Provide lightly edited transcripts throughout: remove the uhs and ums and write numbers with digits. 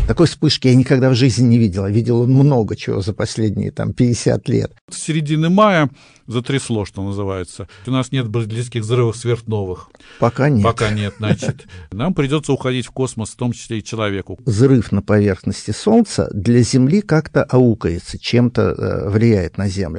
Такой вспышки я никогда в жизни не видел. Видел много чего за последние 50 лет. С середины мая затрясло, что называется. У нас нет близких взрывов сверхновых. Пока нет. Пока нет, значит. Нам придется уходить в космос, в том числе и человеку. Взрыв на поверхности Солнца для Земли как-то аукается, чем-то влияет на Землю.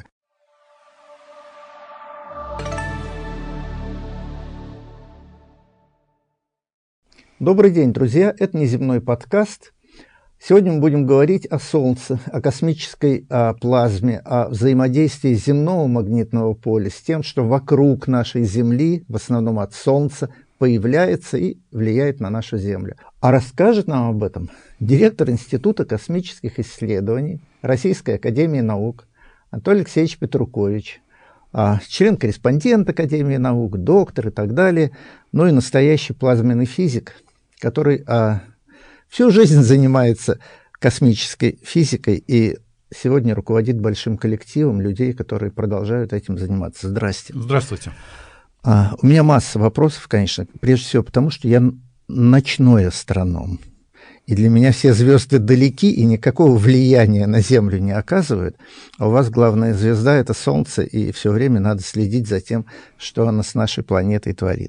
Добрый день, друзья. Это «Неземной подкаст». Сегодня мы будем говорить о Солнце, о космической плазме, о взаимодействии земного магнитного поля с тем, что вокруг нашей Земли, в основном от Солнца, появляется и влияет на нашу Землю. А расскажет нам об этом директор Института космических исследований Российской академии наук Анатолий Алексеевич Петрукович, член-корреспондент Академии наук, доктор и так далее, ну и настоящий плазменный физик, который всю жизнь занимается космической физикой и сегодня руководит большим коллективом людей, которые продолжают этим заниматься. Здрасте. Здравствуйте. У меня масса вопросов, конечно, прежде всего потому, что я ночной астроном. И для меня все звезды далеки и никакого влияния на Землю не оказывают. А у вас главная звезда — это Солнце, и все время надо следить за тем, что оно с нашей планетой творит.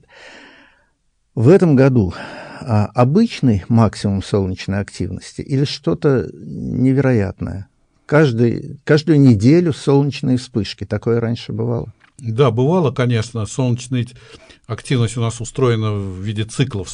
В этом году обычный максимум солнечной активности или что-то невероятное? Каждую неделю солнечные вспышки. Такое раньше бывало? Да, бывало, конечно. Солнечная активность у нас устроена в виде циклов,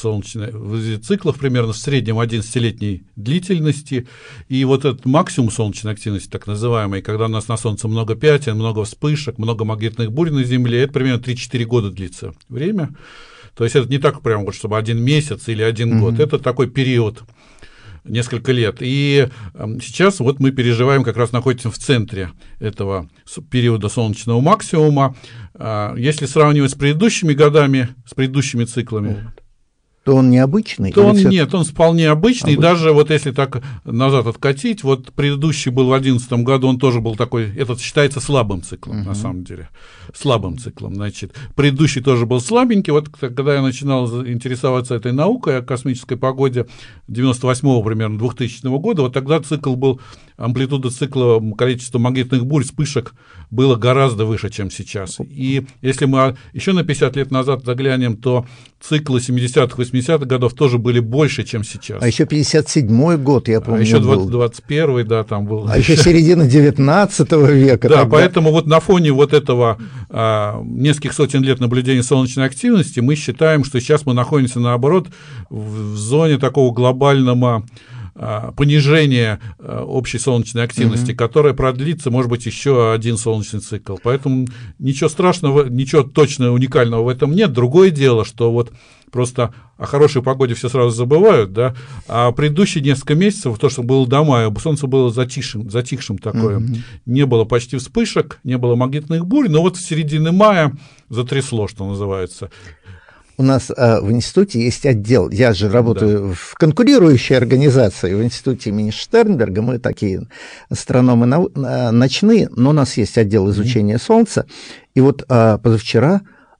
примерно в среднем 11-летней длительности. И вот этот максимум солнечной активности, так называемый, когда у нас на Солнце много пятен, много вспышек, много магнитных бурь на Земле, это примерно 3-4 года длится время. То есть это не так прямо, чтобы 1 месяц или 1 год. Это такой период, несколько лет. И сейчас вот мы переживаем, как раз находимся в центре этого периода солнечного максимума. Если сравнивать с предыдущими годами, с предыдущими циклами, то он необычный? Нет, он вполне обычный. И даже вот если так назад откатить, вот предыдущий был в 2011 году, он тоже был такой, этот считается слабым циклом, на самом деле. Слабым циклом, значит. Предыдущий тоже был слабенький. Вот когда я начинал интересоваться этой наукой о космической погоде 98-го, примерно, 2000 года, вот тогда цикл был, амплитуда цикла, количество магнитных бурь, вспышек было гораздо выше, чем сейчас. И если мы еще на 50 лет назад заглянем, то циклы 70-х, 80-х годов тоже были больше, чем сейчас. А еще 57-й год, я помню, еще 21-й, да, там был. А еще середина 19 века. Да, поэтому вот на фоне вот этого нескольких сотен лет наблюдения солнечной активности мы считаем, что сейчас мы находимся, наоборот, в зоне такого глобального понижение общей солнечной активности, которая продлится, может быть, еще 1 солнечный цикл. Поэтому ничего страшного, ничего точно уникального в этом нет. Другое дело, что вот просто о хорошей погоде все сразу забывают, да, а предыдущие несколько месяцев, то, что было до мая, солнце было затихшим такое, не было почти вспышек, не было магнитных бурь, но вот в середине мая затрясло, что называется. У нас в институте есть отдел, я же работаю в конкурирующей организации, в институте имени Штернберга, мы такие астрономы ночные, но у нас есть отдел изучения Солнца, и вот позавчера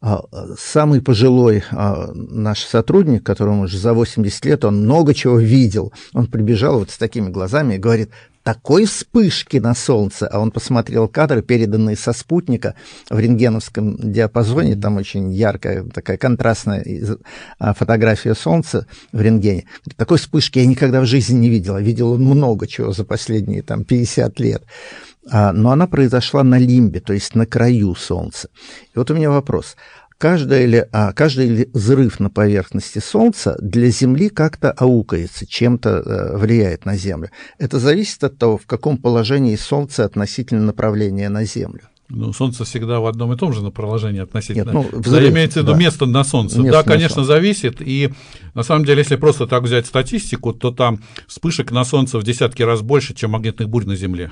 самый пожилой наш сотрудник, которому уже за 80 лет, он много чего видел, он прибежал вот с такими глазами и говорит: такой вспышки на Солнце, а он посмотрел кадры, переданные со спутника в рентгеновском диапазоне, там очень яркая, такая контрастная фотография Солнца в рентгене. Такой вспышки я никогда в жизни не видел. Видел много чего за последние 50 лет. Но она произошла на лимбе, то есть на краю Солнца. И вот у меня вопрос. Каждый взрыв на поверхности Солнца для Земли как-то аукается, чем-то влияет на Землю. Это зависит от того, в каком положении Солнце относительно направления на Землю. Ну, Солнце всегда в одном и том же направлении относительно. Нет, взрыв, имеется в виду место на Солнце. Место да, на конечно, Солнце. Зависит. И на самом деле, если просто так взять статистику, то там вспышек на Солнце в десятки раз больше, чем магнитных бурь на Земле.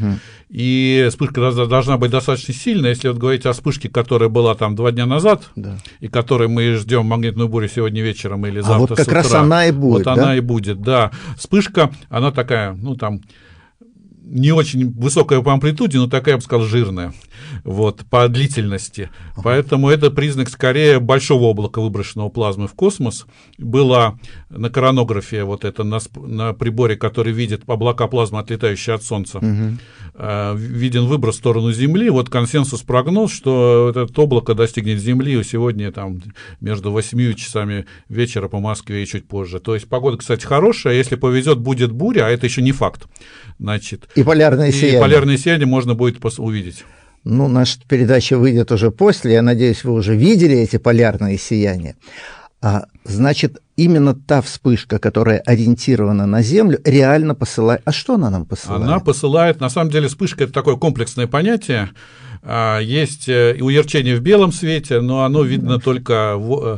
И вспышка должна быть достаточно сильная. Если вот говорить о вспышке, которая была там 2 дня назад, и которой мы ждем магнитную бурю сегодня вечером или завтра вот как с утра. Раз она и будет, вот она и будет, да. Вспышка, она такая, ну там, не очень высокая по амплитуде, но такая, я бы сказал, жирная, вот, по длительности. Поэтому это признак скорее большого облака выброшенного плазмы в космос. Была на коронографе, вот это на приборе, который видит облака плазмы, отлетающие от Солнца, виден выброс в сторону Земли. Вот консенсус прогноз, что это облако достигнет Земли сегодня там, между 8 часами вечера по Москве и чуть позже. То есть погода, кстати, хорошая. Если повезет, будет буря, а это еще не факт. Значит, и полярное сияние. И полярное сияние можно будет увидеть. Ну, наша передача выйдет уже после. Я надеюсь, вы уже видели эти полярные сияния. Значит, именно та вспышка, которая ориентирована на Землю, реально посылает. А что она нам посылает? Она посылает, на самом деле, вспышка – это такое комплексное понятие. Есть и уярчение в белом свете, но оно видно только,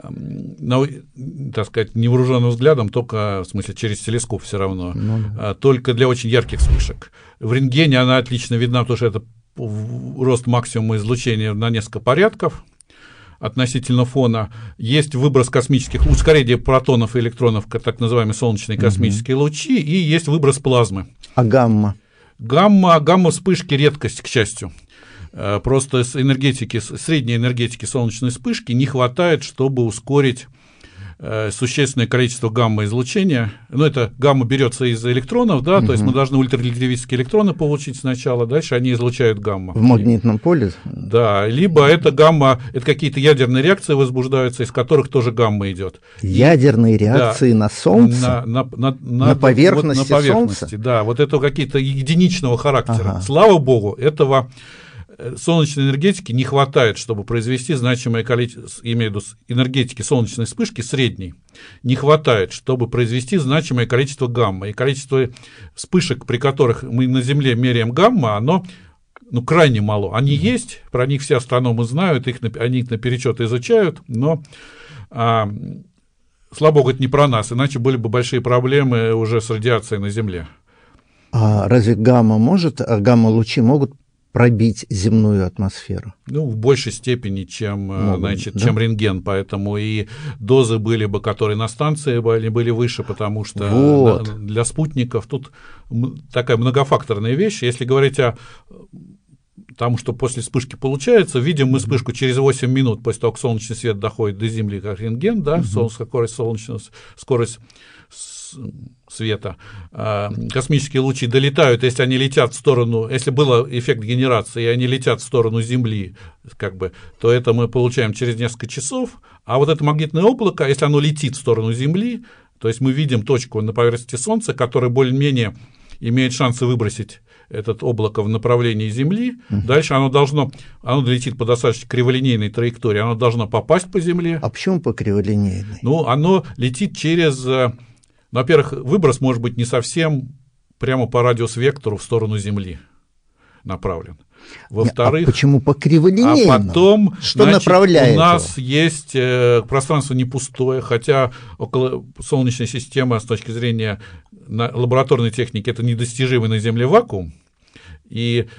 так сказать, невооруженным взглядом, только, в смысле, через телескоп все равно, только для очень ярких вспышек. В рентгене она отлично видна, потому что это рост максимума излучения на несколько порядков относительно фона. Есть выброс космических, ускорение протонов и электронов, так называемые солнечные космические лучи, и есть выброс плазмы. А гамма? Гамма вспышки редкость, к счастью. Просто средней энергетики солнечной вспышки не хватает, чтобы ускорить существенное количество гамма-излучения. Ну, это гамма берется из электронов, да, то есть мы должны ультрарелятивистские электроны получить сначала, дальше они излучают гамма. В магнитном поле? Да, либо это гамма, это какие-то ядерные реакции возбуждаются, из которых тоже гамма идет. Ядерные реакции на Солнце? На поверхности, вот, на поверхности Солнца? Да, вот это какие-то единичного характера. Слава богу, этого солнечной энергетики не хватает, чтобы произвести значимое количество, имею в виду энергетики солнечной вспышки средней, не хватает, чтобы произвести значимое количество гамма. И количество вспышек, при которых мы на Земле меряем гамма, оно крайне мало. Они есть, про них все астрономы знают, они их наперечет изучают, но, слава богу, это не про нас, иначе были бы большие проблемы уже с радиацией на Земле. А разве гамма-лучи могут пробить земную атмосферу? В большей степени, чем рентген, поэтому и дозы были бы, которые на станции были выше, потому что для спутников тут такая многофакторная вещь. Если говорить о том, что после вспышки получается, видим мы вспышку через 8 минут после того, как солнечный свет доходит до Земли, как рентген, да, скорость света, космические лучи долетают, если они летят в сторону, если был эффект генерации, и они летят в сторону Земли, то это мы получаем через несколько часов, а вот это магнитное облако, если оно летит в сторону Земли, то есть мы видим точку на поверхности Солнца, которая более-менее имеет шансы выбросить это облако в направлении Земли, дальше оно летит по достаточно криволинейной траектории, оно должно попасть по Земле. А почему по криволинейной? Оно летит через... Во-первых, выброс может быть не совсем прямо по радиус-вектору в сторону Земли направлен. Во-вторых, почему по криволинейному? А потом, направляет у нас есть пространство не пустое, хотя около Солнечной системы с точки зрения лабораторной техники это недостижимый на Земле вакуум. И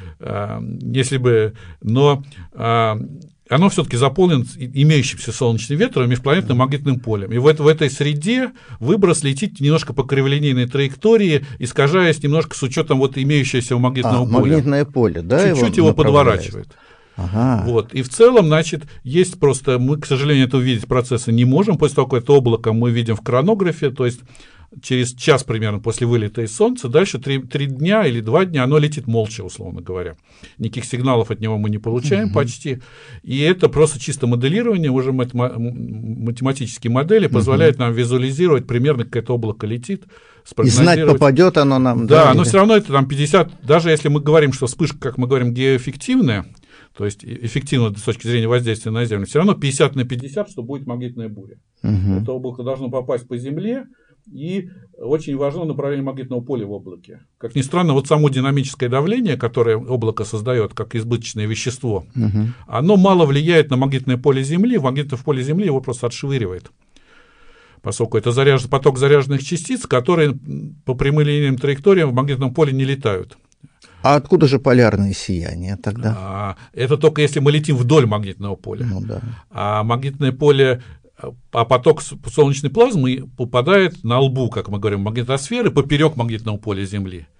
оно все-таки заполнено имеющимся солнечным ветром и межпланетным магнитным полем. И в этой среде выброс летит немножко по криволинейной траектории, искажаясь немножко с учетом имеющегося магнитного поля. Магнитное поле, да? Чуть-чуть его подворачивает. И в целом, есть просто, мы, к сожалению, это увидеть процессы не можем. После того, как это облако мы видим в коронографе, то есть через час примерно после вылета из Солнца, дальше 3 дня или 2 дня оно летит молча, условно говоря. Никаких сигналов от него мы не получаем почти. И это просто чисто моделирование, уже математические модели позволяют нам визуализировать примерно, как это облако летит. И знать, попадет оно нам. Да, но все равно это 50, даже если мы говорим, что вспышка, как мы говорим, геоэффективная, то есть эффективно с точки зрения воздействия на Землю, все равно 50/50, что будет магнитная буря. Это облако должно попасть по Земле, и очень важно направление магнитного поля в облаке. Как ни странно, само динамическое давление, которое облако создает как избыточное вещество, оно мало влияет на магнитное поле Земли, в магнитное поле Земли его просто отшвыривает. Поскольку это поток заряженных частиц, которые по прямым линейным траекториям в магнитном поле не летают. А откуда же полярное сияние тогда? Это только если мы летим вдоль магнитного поля. А магнитное поле, поток солнечной плазмы попадает на лбу, как мы говорим, магнитосферы, поперек магнитного поля Земли.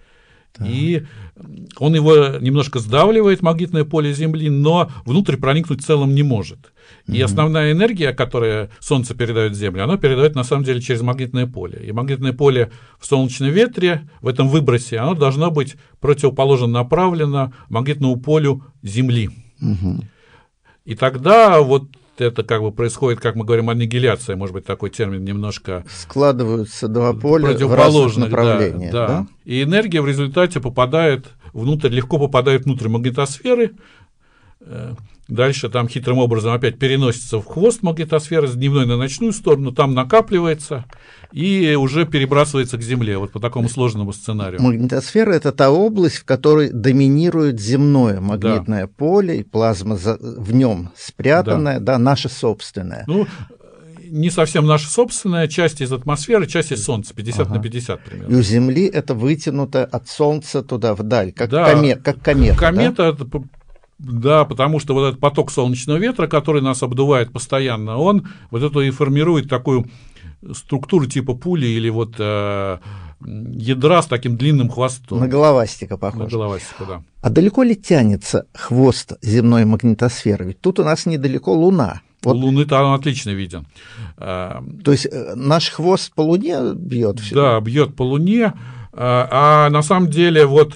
И он его немножко сдавливает, магнитное поле Земли, но внутрь проникнуть в целом не может. И основная энергия, которую Солнце передает Земле, оно передает на самом деле через магнитное поле. И магнитное поле в солнечном ветре, в этом выбросе, оно должно быть противоположно направлено магнитному полю Земли. И тогда вот это как бы происходит, как мы говорим, аннигиляция, может быть, такой термин немножко... Складываются два поля в разных направлениях. Да. И энергия в результате легко попадает внутрь магнитосферы. Дальше там хитрым образом опять переносится в хвост магнитосферы с дневной на ночную сторону, там накапливается и уже перебрасывается к Земле, вот по такому сложному сценарию. Магнитосфера – это та область, в которой доминирует земное магнитное поле, и плазма в нем спрятанная, наша собственная. Не совсем наша собственная, часть из атмосферы, часть из Солнца, 50 на 50 примерно. И у Земли это вытянуто от Солнца туда вдаль, как комета. Комета, да, потому что вот этот поток солнечного ветра, который нас обдувает постоянно, он вот это и формирует такую структуру типа пули или вот ядра с таким длинным хвостом. На головастика похоже. На головастика, да. А далеко ли тянется хвост земной магнитосферы? Ведь тут у нас недалеко Луна. У Луны-то он отлично виден. То есть наш хвост по Луне бьет? Да, бьет по Луне, а на самом деле вот...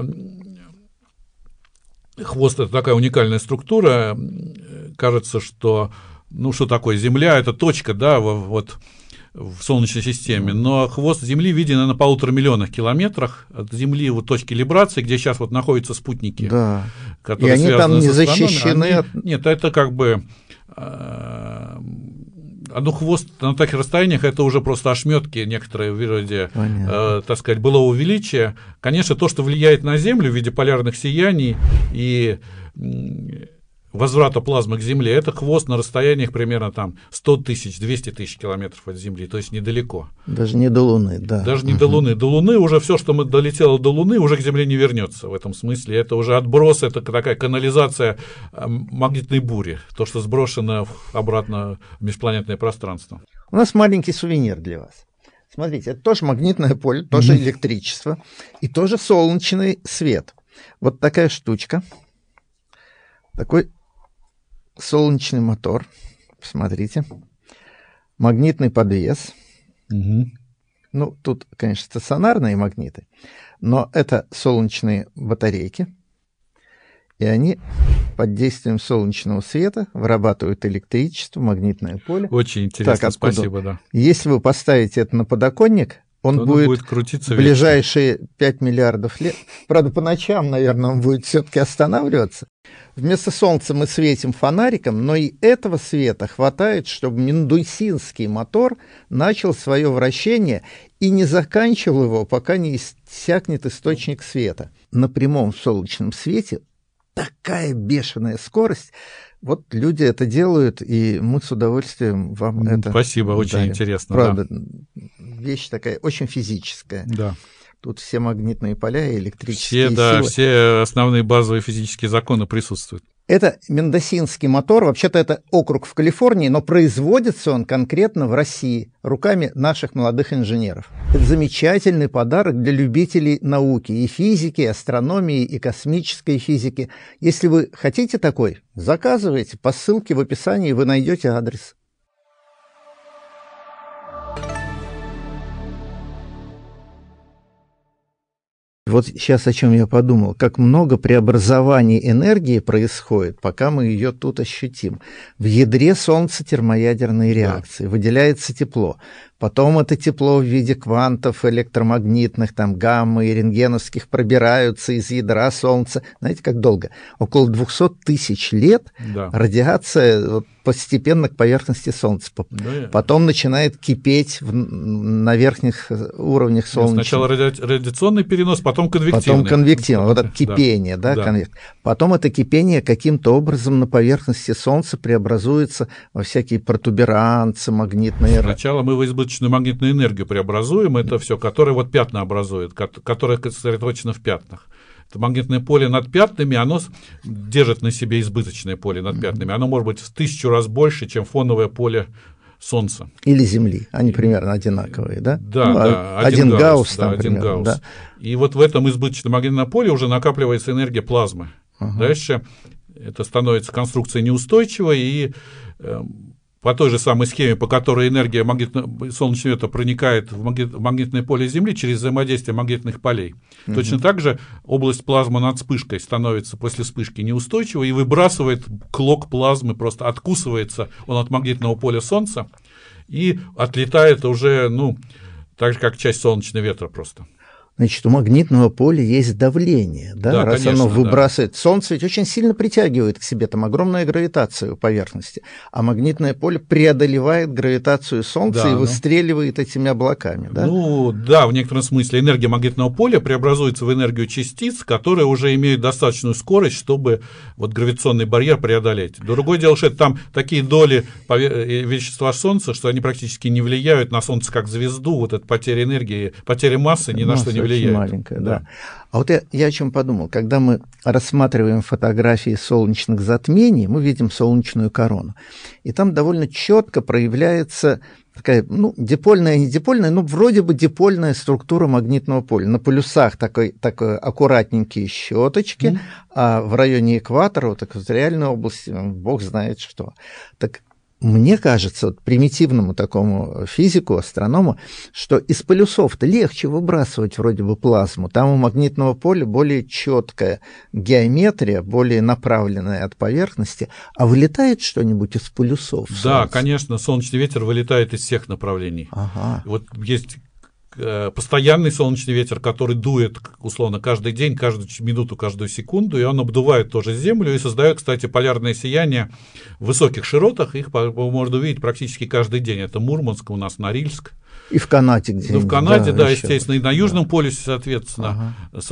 Хвост – это такая уникальная структура. Кажется, что, что такое Земля – это точка, да, вот в Солнечной системе, но хвост Земли виден на 1,5 миллиона километрах от Земли, вот точки либрации, где сейчас вот находятся спутники, которые и они связаны там не с защищены. Нет, это как бы... хвост на таких расстояниях – это уже просто ошметки некоторые вроде, так сказать, былого величия. Конечно, то, что влияет на Землю в виде полярных сияний и возврата плазмы к Земле, это хвост на расстояниях примерно там 100 тысяч, 200 тысяч километров от Земли, то есть недалеко. Даже не до Луны, да. Даже не до Луны. До Луны уже все, что мы долетело до Луны, уже к Земле не вернется в этом смысле. Это уже отброс, это такая канализация магнитной бури, то, что сброшено обратно в межпланетное пространство. У нас маленький сувенир для вас. Смотрите, это тоже магнитное поле, тоже электричество и тоже солнечный свет. Вот такая штучка, такой солнечный мотор, посмотрите, магнитный подвес. Тут, конечно, стационарные магниты, но это солнечные батарейки, и они под действием солнечного света вырабатывают электричество, магнитное поле. Очень интересно, спасибо, да. Если вы поставите это на подоконник, он будет крутиться в ближайшие 5 миллиардов лет. Правда, по ночам, наверное, он будет все-таки останавливаться. Вместо Солнца мы светим фонариком, но и этого света хватает, чтобы Мендельсинский мотор начал свое вращение и не заканчивал его, пока не иссякнет источник света. На прямом солнечном свете такая бешеная скорость. Вот люди это делают, и мы с удовольствием вам это... Спасибо, очень интересно. Правда, вещь такая очень физическая. Да. Тут все магнитные поля и электрические силы. Все основные базовые физические законы присутствуют. Это Мендельсинский мотор, вообще-то это округ в Калифорнии, но производится он конкретно в России руками наших молодых инженеров. Это замечательный подарок для любителей науки, и физики, и астрономии, и космической физики. Если вы хотите такой, заказывайте, по ссылке в описании вы найдете адрес. Вот сейчас о чем я подумал, как много преобразований энергии происходит, пока мы ее тут ощутим. В ядре Солнца термоядерные реакции, выделяется тепло. Потом это тепло в виде квантов электромагнитных, там гамма и рентгеновских пробираются из ядра Солнца. Знаете, как долго? Около 200 тысяч лет радиация постепенно к поверхности Солнца. Потом начинает кипеть на верхних уровнях Солнца. Сначала радиационный перенос, потом конвективный. Потом конвективный, вот это кипение, конвект. Потом это кипение каким-то образом на поверхности Солнца преобразуется во всякие протуберанцы, магнитные... Сначала мы в избыточную магнитную энергию преобразуем, это все, которое вот пятна образует, которое сосредоточено в пятнах. Это магнитное поле над пятнами, оно держит на себе избыточное поле над пятнами. Оно может быть в 1000 раз больше, чем фоновое поле Солнца. Или Земли, они примерно одинаковые, да? Да, один Гаусс там примерно, да. И вот в этом избыточном магнитном поле уже накапливается энергия плазмы. Дальше это становится конструкцией неустойчивой, и по той же самой схеме, по которой энергия солнечного ветра проникает в магнитное поле Земли через взаимодействие магнитных полей. Точно так же область плазмы над вспышкой становится после вспышки неустойчивой и выбрасывает клок плазмы, просто откусывается он от магнитного поля Солнца и отлетает уже, так же, как часть солнечного ветра просто. Значит, у магнитного поля есть давление, да? Да, раз конечно, оно выбрасывает. Да. Солнце ведь очень сильно притягивает к себе, там огромная гравитация у поверхности, а магнитное поле преодолевает гравитацию Солнца и выстреливает этими облаками, да? В некотором смысле энергия магнитного поля преобразуется в энергию частиц, которые уже имеют достаточную скорость, чтобы вот гравитационный барьер преодолеть. Другое дело, что там такие доли вещества Солнца, что они практически не влияют на Солнце как звезду, вот эта потеря энергии, потеря массы ни на что не влияет. Маленькая, да. А вот я о чем подумал. Когда мы рассматриваем фотографии солнечных затмений, мы видим солнечную корону. И там довольно четко проявляется такая, дипольная, не дипольная, но вроде бы дипольная структура магнитного поля. На полюсах такой аккуратненькие щеточки, а в районе экватора, вот в реальной области, бог знает что. Так мне кажется, примитивному такому физику, астроному, что из полюсов-то легче выбрасывать вроде бы плазму. Там у магнитного поля более четкая геометрия, более направленная от поверхности. А вылетает что-нибудь из полюсов? Да, конечно, солнечный ветер вылетает из всех направлений. Вот есть постоянный солнечный ветер, который дует, условно, каждый день, каждую минуту, каждую секунду, и он обдувает тоже Землю и создает, кстати, полярное сияние в высоких широтах. Их можно увидеть практически каждый день. Это Мурманск, у нас Норильск. И в Канаде где-нибудь. В Канаде, да, естественно, и на Южном полюсе, соответственно.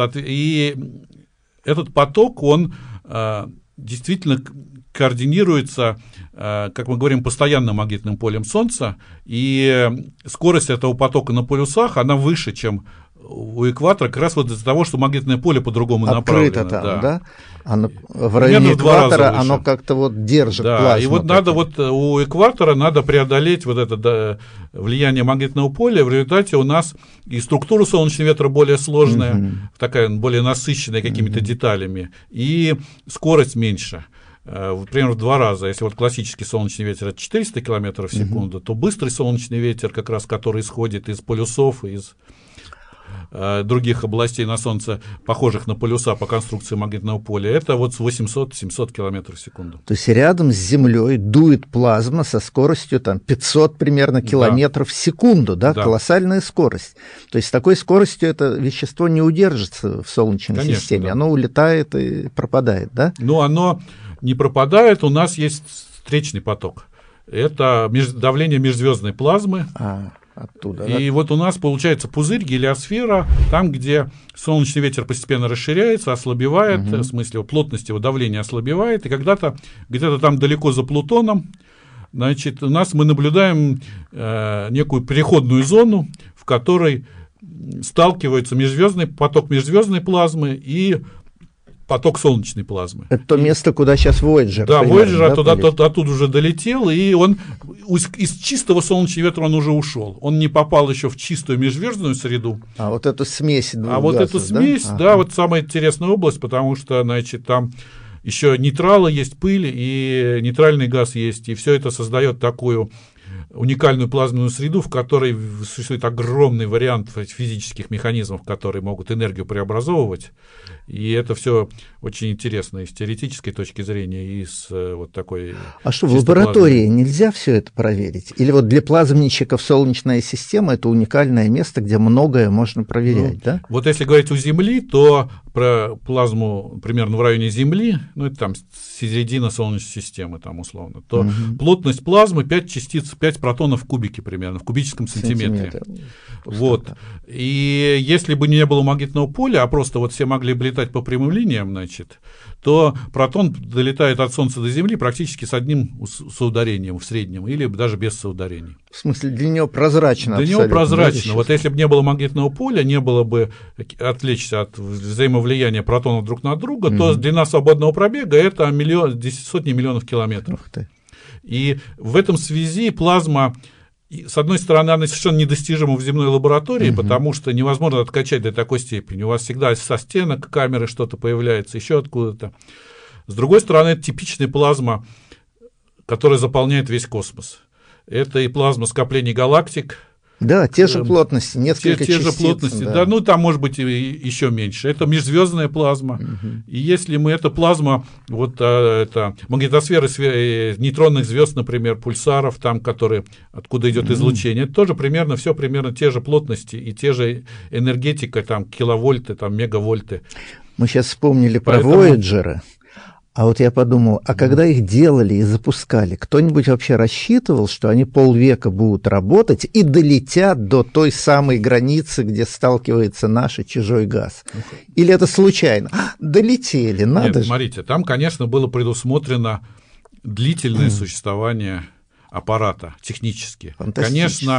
И этот поток, он действительно координируется, как мы говорим, постоянным магнитным полем Солнца, и скорость этого потока на полюсах, она выше, чем у экватора, как раз вот из-за того, что магнитное поле по-другому направлено. Открыто там, да? В районе экватора оно как-то вот держит плазму. И вот надо у экватора надо преодолеть вот это влияние магнитного поля, в результате у нас и структура солнечного ветра более сложная, такая более насыщенная какими-то деталями, и скорость меньше. Примерно в 2 раза. Если вот классический солнечный ветер это 400 км в секунду, то быстрый солнечный ветер, как раз который исходит из полюсов, из других областей на Солнце, похожих на полюса по конструкции магнитного поля, это вот с 800-700 км в секунду. То есть рядом с Землей дует плазма со скоростью 500 примерно километров в секунду, да? Колоссальная скорость. То есть с такой скоростью это вещество не удержится в Солнечной системе, оно улетает и пропадает, да? Оно не пропадает, у нас есть встречный поток. Это давление межзвездной плазмы. Оттуда, и вот у нас получается пузырь, гелиосфера, там, где солнечный ветер постепенно расширяется, ослабевает, в смысле плотность его давления ослабевает, и когда-то где-то там далеко за Плутоном, значит, мы наблюдаем некую переходную зону, в которой сталкивается поток межзвездной плазмы и поток солнечной плазмы. Это то место, куда сейчас Voyager. Да, Voyager оттуда уже долетел, и он из чистого солнечного ветра он уже ушел. Он не попал еще в чистую межзвездную среду. А вот эту смесь двух газов, вот эту смесь, да, вот самая интересная область, потому что, значит, там еще нейтралы есть, пыль, и нейтральный газ есть, и все это создает такую уникальную плазменную среду, в которой существует огромный вариант физических механизмов, которые могут энергию преобразовывать. И это все очень интересно и с теоретической точки зрения, и с вот такой... А что, в лаборатории нельзя все это проверить? Или вот для плазменничеков Солнечная система – это уникальное место, где многое можно проверять, да? Вот если говорить о Земли, то про плазму примерно в районе Земли, это там середина Солнечной системы, там условно, то плотность плазмы 5 протонов в кубике примерно, в кубическом сантиметре. Вот. И если бы не было магнитного поля, а просто вот все могли бы летать по прямым линиям, значит, то протон долетает от Солнца до Земли практически с одним соударением в среднем, или даже без соударений. В смысле, для него прозрачно? Для него прозрачно. Вот если бы не было магнитного поля, не было бы отвлечься от взаимовлияния протонов друг на друга, то длина свободного пробега – это сотни миллионов километров. И в этом связи плазма, с одной стороны, она совершенно недостижима в земной лаборатории, потому что невозможно откачать до такой степени. У вас всегда со стенок камеры что-то появляется, еще откуда-то. С другой стороны, это типичная плазма, которая заполняет весь космос. Это и плазма скоплений галактик. Да, те же плотности, несколько те частиц. Те же плотности, да, ну там может быть еще меньше. Это межзвездная плазма. И если мы, это плазма, вот это магнитосферы нейтронных звезд, например, пульсаров, там, которые, откуда идет излучение, это тоже примерно те же плотности и те же энергетика, там, киловольты, там, мегавольты. Мы сейчас вспомнили про Voyager. А вот я подумал, а когда их делали и запускали, кто-нибудь вообще рассчитывал, что они полвека будут работать и долетят до той самой границы, где сталкивается наш и чужой газ? Или это случайно? Долетели, надо же. Нет, смотрите, там, конечно, было предусмотрено длительное существование аппарата технически. Конечно,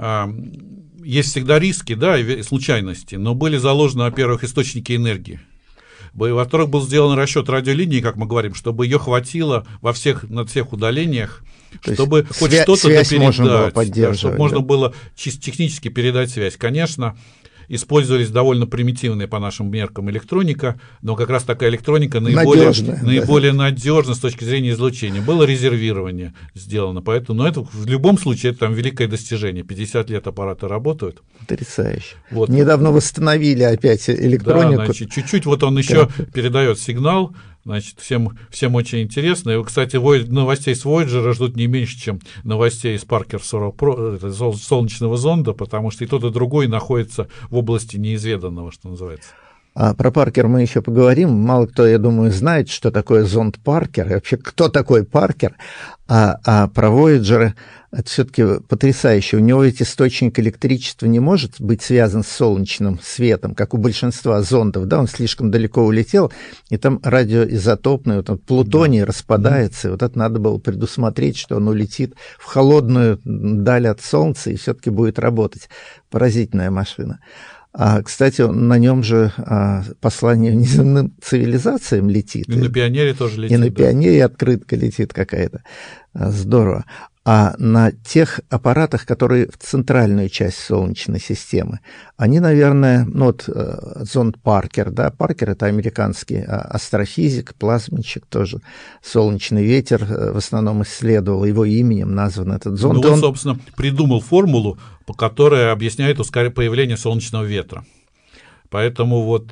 есть всегда риски, да, и случайности, но были заложены, во-первых, источники энергии. Во-вторых, был сделан расчет радиолинии, как мы говорим, чтобы ее хватило на всех удалениях, чтобы хоть что-то допередать, чтобы можно было чисто технически передать связь. Конечно, использовались довольно примитивные по нашим меркам электроника, но как раз такая электроника наиболее надежна с точки зрения излучения. Было резервирование сделано, поэтому, но это в любом случае это там великое достижение. 50 лет аппараты работают. Потрясающе. Вот. Недавно восстановили опять электронику. Да, значит, чуть-чуть вот он еще передает сигнал. Значит, всем очень интересно. И, кстати, новостей с Voyager ждут не меньше, чем новостей из Паркер солнечного зонда, потому что и тот, и другой находится в области неизведанного, что называется. А про Паркер мы еще поговорим. Мало кто, я думаю, знает, что такое зонд Паркер, и вообще кто такой Паркер. А про Voyager это все-таки потрясающе. У него ведь источник электричества не может быть связан с солнечным светом, как у большинства зондов. Да, он слишком далеко улетел, и там радиоизотопный вот плутоний распадается. И вот это надо было предусмотреть, что он улетит в холодную даль от Солнца и все-таки будет работать. Поразительная машина. Кстати, на нем же послание неземным цивилизациям летит. И на Пионере тоже летит. И на Пионере открытка летит какая-то. Здорово. А на тех аппаратах, которые в центральную часть Солнечной системы, они, наверное, зонд Паркер, да, Паркер — это американский астрофизик, плазменщик тоже, солнечный ветер в основном исследовал, его именем назван этот зонд. Он, собственно, придумал формулу, по которой объясняет появление солнечного ветра. Поэтому вот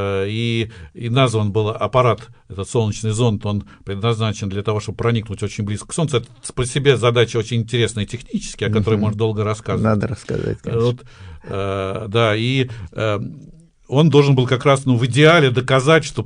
и назван был аппарат, этот солнечный зонд, он предназначен для того, чтобы проникнуть очень близко к Солнцу. Это по себе задача очень интересная технически, о которой можно долго рассказывать. Надо рассказать, конечно. Да, и он должен был как раз в идеале доказать, что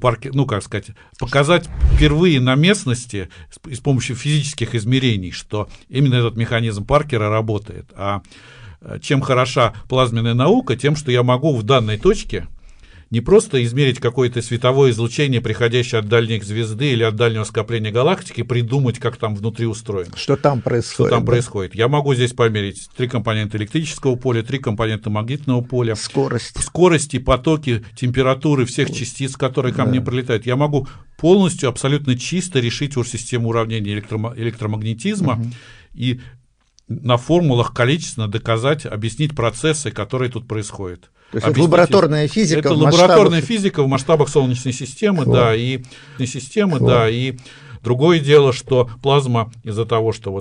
показать впервые на местности с помощью физических измерений, что именно этот механизм Паркера работает. А чем хороша плазменная наука? Тем, что я могу в данной точке не просто измерить какое-то световое излучение, приходящее от дальних звезды или от дальнего скопления галактики, придумать, как там внутри устроено. Что там происходит. Я могу здесь померить 3 компонента электрического поля, 3 компонента магнитного поля, скорости, потоки, температуры всех частиц, которые ко мне прилетают. Я могу полностью, абсолютно чисто решить систему уравнений электромагнетизма и на формулах количественно доказать, объяснить процессы, которые тут происходят. То есть это лабораторная физика. Это лабораторная физика в масштабах Солнечной системы, и другое дело, что плазма из-за того, что